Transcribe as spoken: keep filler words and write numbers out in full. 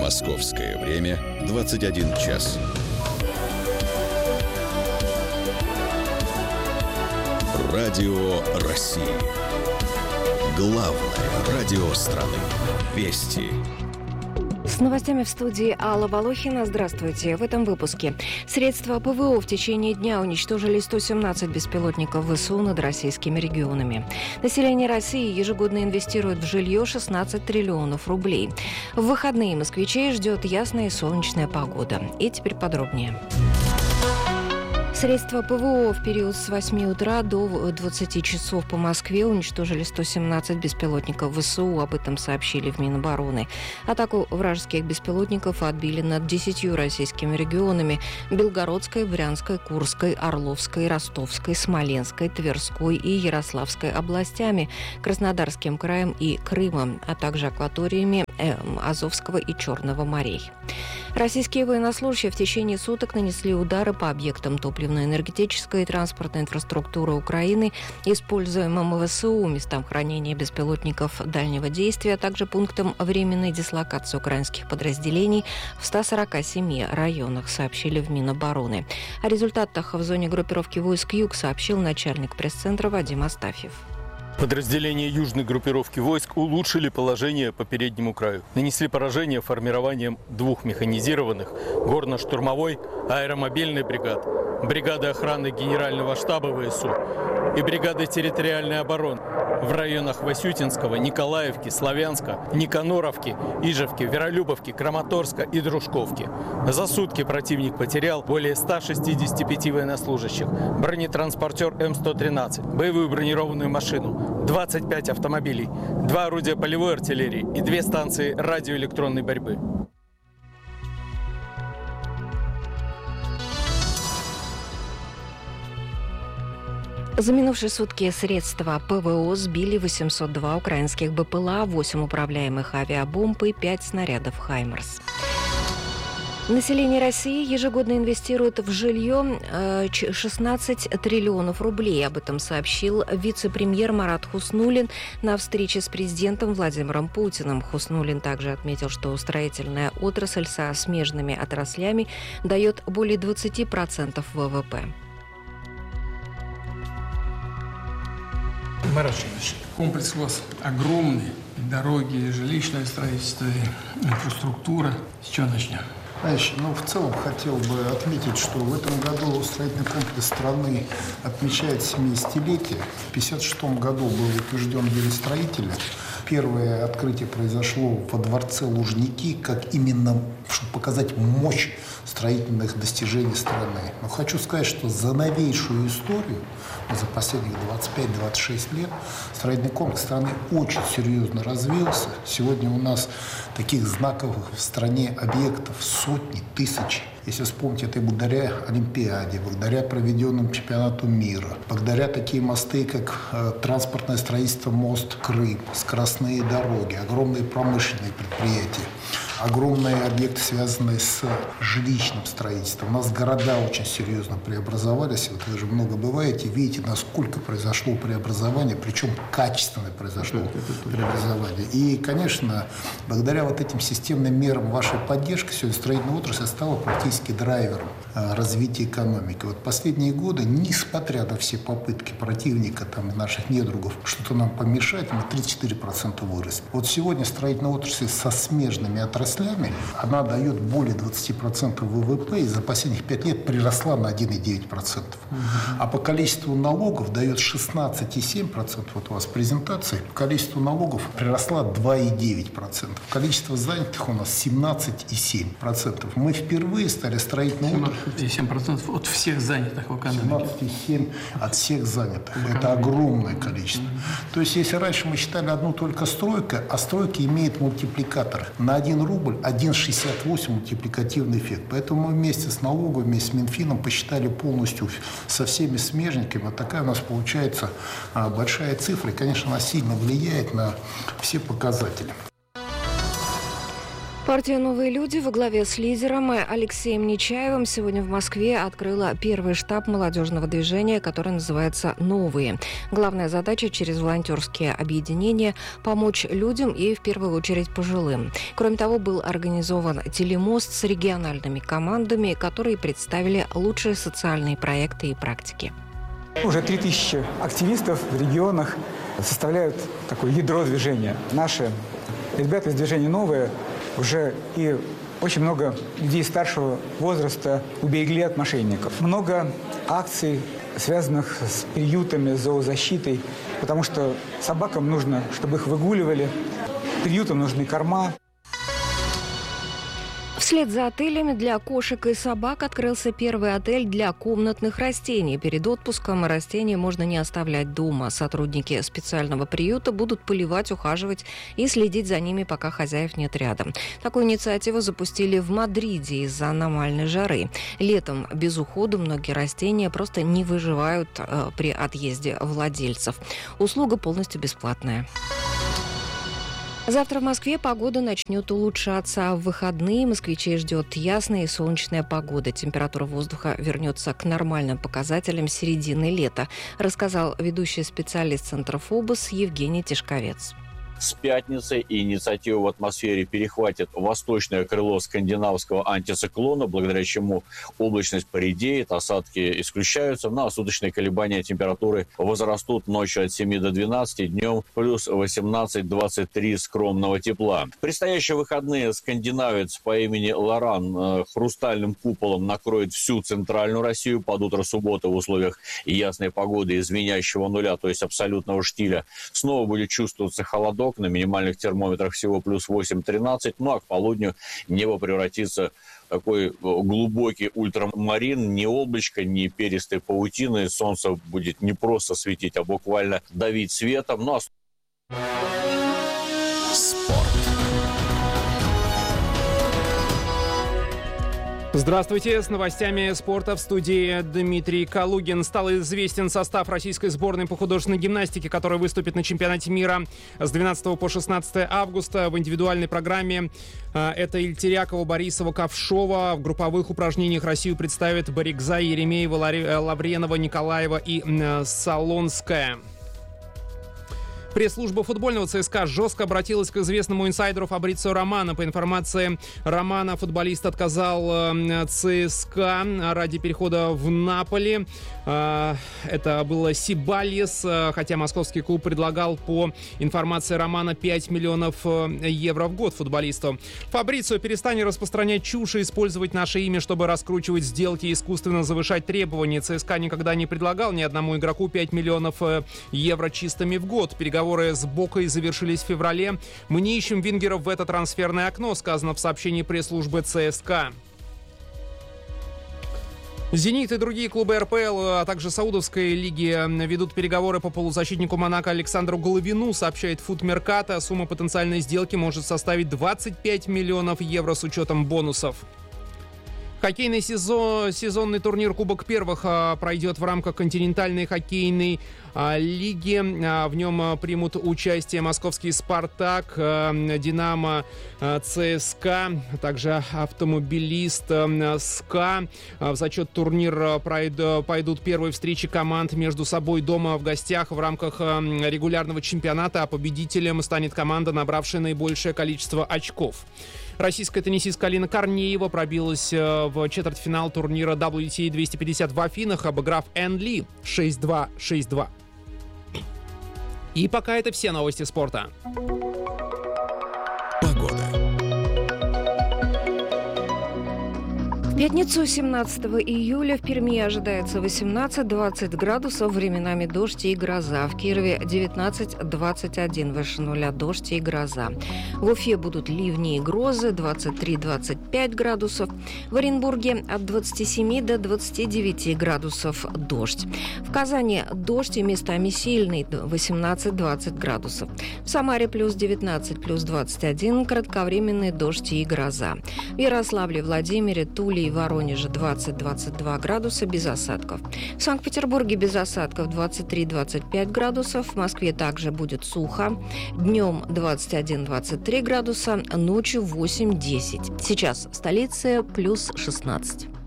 Московское время двадцать один час. Радио России. Главное радио страны. Вести. С новостями в студии Алла Волохина. Здравствуйте. В этом выпуске. Средства ПВО в течение дня уничтожили сто семнадцать беспилотников ВСУ над российскими регионами. Население России ежегодно инвестирует в жилье шестнадцать триллионов рублей. В выходные москвичей ждет ясная и солнечная погода. И теперь подробнее. Средства ПВО в период с восьми утра до двадцати часов по Москве уничтожили сто семнадцать беспилотников ВСУ. Об этом сообщили в Минобороны. Атаку вражеских беспилотников отбили над десятью российскими регионами: Белгородской, Брянской, Курской, Орловской, Ростовской, Смоленской, Тверской и Ярославской областями, Краснодарским краем и Крымом, а также акваториями э, Азовского и Черного морей. Российские военнослужащие в течение суток нанесли удары по объектам топливно-энергетической и транспортной инфраструктуры Украины, используемым ВСУ, местам хранения беспилотников дальнего действия, а также пунктам временной дислокации украинских подразделений в ста сорока семи районах, сообщили в Минобороны. О результатах в зоне группировки войск «Юг» сообщил начальник пресс-центра Вадим Астафьев. Подразделения южной группировки войск улучшили положение по переднему краю. Нанесли поражение формированием двух механизированных горно-штурмовой аэромобильной бригад, бригады охраны Генерального штаба ВСУ и бригады территориальной обороны в районах Васютинского, Николаевки, Славянска, Никаноровки, Ижевки, Веролюбовки, Краматорска и Дружковки. За сутки противник потерял более ста шестидесяти пяти военнослужащих, бронетранспортер Эм сто тринадцать, боевую бронированную машину, двадцать пять автомобилей, два орудия полевой артиллерии и две станции радиоэлектронной борьбы. За минувшие сутки средства ПВО сбили восемьсот два украинских БПЛА, восемь управляемых авиабомб и пять снарядов «Хаймерс». Население России ежегодно инвестирует в жилье шестнадцать триллионов рублей. Об этом сообщил вице-премьер Марат Хуснуллин на встрече с президентом Владимиром Путиным. Хуснуллин также отметил, что строительная отрасль со смежными отраслями дает более двадцати процентов ВВП. Марат Шанович, комплекс у вас огромный. Дороги, жилищное строительство, инфраструктура. С чего начнем? Знаешь, ну, в целом хотел бы отметить, что в этом году строительный комплекс страны отмечает семидесятилетие. В пятьдесят шестом году был утвержден День строителя. Первое открытие произошло во дворце Лужники, как именно, чтобы показать мощь строительных достижений страны. Но хочу сказать, что за новейшую историю, за последних двадцать пять - двадцать шесть лет, строительный комплекс страны очень серьезно развился. Сегодня у нас таких знаковых в стране объектов сотни, тысячи. Если вспомнить, это и благодаря Олимпиаде, благодаря проведенному чемпионату мира, благодаря такие мосты, как э, транспортное строительство мост Крым, скоростные дороги, огромные промышленные предприятия, огромные объекты, связанные с жилищным строительством. У нас города очень серьезно преобразовались. Вот вы же много бываете, видите, насколько произошло преобразование, причем качественное произошло преобразование. И, конечно, благодаря вот этим системным мерам вашей поддержки сегодня строительная отрасль стала практически драйвером развития экономики. Вот последние годы, несмотря на все попытки противника, там, наших недругов, что-то нам помешать, мы тридцать четыре процента выросли. Вот сегодня строительная отрасль со смежными отраслями, она дает более двадцати процентов ВВП и за последних пять лет приросла на один целых девять десятых процента. Угу. А по количеству налогов дает шестнадцать целых семь десятых процента. Вот у вас презентация. По количеству налогов приросла два целых девять десятых процента. Количество занятых у нас семнадцать целых семь десятых процента. Мы впервые стали строительной отраслью. семнадцать целых семь десятых процента от всех занятых в экономике. семнадцать целых семь десятых процента от всех занятых. Это огромное количество. Угу. То есть, если раньше мы считали одну только стройку, а стройка имеет мультипликатор. На один рубль один целых шестьдесят восемь сотых мультипликативный эффект. Поэтому мы вместе с налоговой, вместе с Минфином посчитали полностью со всеми смежниками. Вот такая у нас получается большая цифра. И, конечно, она сильно влияет на все показатели. Партия «Новые люди» во главе с лидером Алексеем Нечаевым сегодня в Москве открыла первый штаб молодежного движения, который называется «Новые». Главная задача через волонтерские объединения – помочь людям и, в первую очередь, пожилым. Кроме того, был организован телемост с региональными командами, которые представили лучшие социальные проекты и практики. Уже три тысячи активистов в регионах составляют такое ядро движения. Наши ребята из движения «Новые» уже и очень много людей старшего возраста уберегли от мошенников. Много акций, связанных с приютами, с зоозащитой, потому что собакам нужно, чтобы их выгуливали, приютам нужны корма. Вслед за отелями для кошек и собак открылся первый отель для комнатных растений. Перед отпуском растения можно не оставлять дома. Сотрудники специального приюта будут поливать, ухаживать и следить за ними, пока хозяев нет рядом. Такую инициативу запустили в Мадриде из-за аномальной жары. Летом без ухода многие растения просто не выживают э, при отъезде владельцев. Услуга полностью бесплатная. Завтра в Москве погода начнет улучшаться. В выходные москвичей ждет ясная и солнечная погода. Температура воздуха вернется к нормальным показателям середины лета, рассказал ведущий специалист Центра ФОБОС Евгений Тишковец. С пятницы инициативу в атмосфере перехватит восточное крыло скандинавского антициклона, благодаря чему облачность поредеет, осадки исключаются, ну а суточные колебания температуры возрастут ночью от семи до двенадцати, днем плюс восемнадцать-двадцать три скромного тепла. В предстоящие выходные скандинавец по имени Лоран хрустальным куполом накроет всю центральную Россию. Под утро субботы в условиях ясной погоды и звенящего нуля, то есть абсолютного штиля, снова будет чувствоваться холодок. На минимальных термометрах всего плюс восемь-тринадцать. Ну а к полудню небо превратится в такой глубокий ультрамарин. Ни облачко, ни перистой паутины. Солнце будет не просто светить, а буквально давить светом. Ну, а... Спорт. Здравствуйте. С новостями спорта в студии Дмитрий Калугин. Стал известен состав российской сборной по художественной гимнастике, которая выступит на чемпионате мира с двенадцатого по шестнадцатое августа. В индивидуальной программе это Ильтерякова, Борисова, Ковшова. В групповых упражнениях Россию представят Баригза, Еремеева, Лавренова, Николаева и Солонская. Пресс-служба футбольного ЦСКА жестко обратилась к известному инсайдеру Фабрицио Романо. По информации Романо, футболист отказал ЦСКА ради перехода в Наполи. Это было Сибальес, хотя московский клуб предлагал, по информации Романо, пять миллионов евро в год футболисту. Фабрицио: перестань распространять чушь и использовать наше имя, чтобы раскручивать сделки и искусственно завышать требования. ЦСКА никогда не предлагал ни одному игроку пять миллионов евро чистыми в год. Переговоры Переговоры с Бокой завершились в феврале. Мы не ищем вингеров в это трансферное окно, сказано в сообщении пресс-службы ЦСКА. «Зенит» и другие клубы эр пэ эл, а также Саудовской лиги ведут переговоры по полузащитнику Монако Александру Головину, сообщает Футмеркато. Сумма потенциальной сделки может составить двадцать пять миллионов евро с учетом бонусов. Хоккейный сезон, сезонный турнир Кубок Первых пройдет в рамках континентальной хоккейной лиги. В нем примут участие московский «Спартак», «Динамо», ЦСКА, также «Автомобилист», СКА. В зачет турнира пойдут первые встречи команд между собой дома, в гостях в рамках регулярного чемпионата, а победителем станет команда, набравшая наибольшее количество очков. Российская теннисистка Алина Корнеева пробилась в четвертьфинал турнира дабл ю ти эй двести пятьдесят в Афинах, обыграв Энн Ли шесть-два, шесть-два. И пока это все новости спорта. Погода. В пятницу, семнадцатого июля, в Перми ожидается восемнадцать-двадцать градусов, временами дождь и гроза. В Кирове девятнадцать-двадцать один, выше нуля дождь и гроза. В Уфе будут ливни и грозы, двадцать три - двадцать пять градусов. В Оренбурге от двадцати семи до двадцати девяти градусов дождь. В Казани дождь и местами сильный, восемнадцать-двадцать градусов. В Самаре плюс девятнадцать, плюс двадцать один, кратковременный дождь и гроза. В Ярославле, Владимире, Туле и и Воронеже двадцать - двадцать два градуса без осадков. В Санкт-Петербурге без осадков двадцать три - двадцать пять градусов. В Москве также будет сухо. Днем двадцать один - двадцать три градуса, ночью восемь - десять. Сейчас в столице плюс шестнадцать.